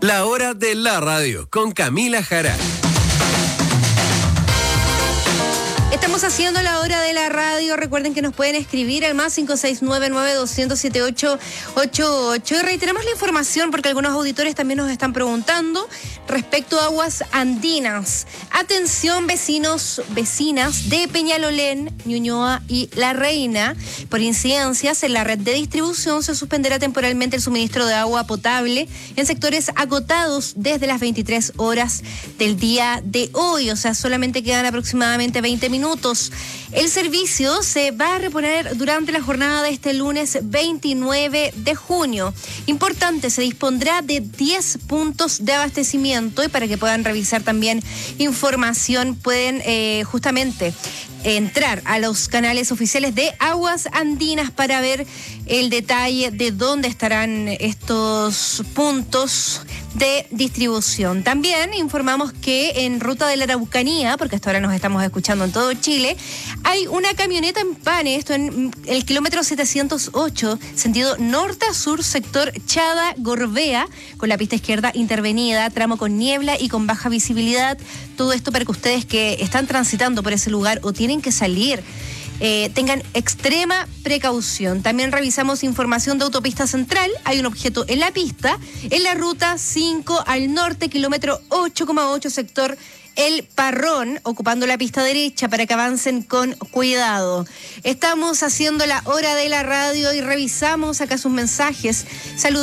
La hora de la radio con Camila Jara. Estamos haciendo la hora de la radio. Recuerden que nos pueden escribir al más 569-9200-7888. Y reiteramos la información porque algunos auditores también nos están preguntando respecto a aguas andinas. Atención, vecinos, vecinas de Peñalolén, Ñuñoa y La Reina. Por incidencias en la red de distribución se suspenderá temporalmente el suministro de agua potable en sectores acotados desde las 23 horas del día de hoy. O sea, solamente quedan aproximadamente 20 minutos. El servicio se va a reponer durante la jornada de este lunes 29 de junio. Importante, se dispondrá de 10 puntos de abastecimiento y para que puedan revisar también información pueden justamente entrar a los canales oficiales de Aguas Andinas para ver el detalle de dónde estarán estos puntos de distribución. También informamos que en Ruta de la Araucanía, porque hasta ahora nos estamos escuchando en todo Chile, hay una camioneta en pane, esto en el kilómetro 708, sentido norte a sur, sector Chada-Gorbea, con la pista izquierda intervenida, tramo con niebla y con baja visibilidad. Todo esto para que ustedes que están transitando por ese lugar o tienen que salir tengan extrema precaución. También revisamos información de Autopista Central. Hay un objeto en la pista, en la ruta 5 al norte, kilómetro 8,8, sector El Parrón, ocupando la pista derecha para que avancen con cuidado. Estamos haciendo la hora de la radio y revisamos acá sus mensajes. Saludos.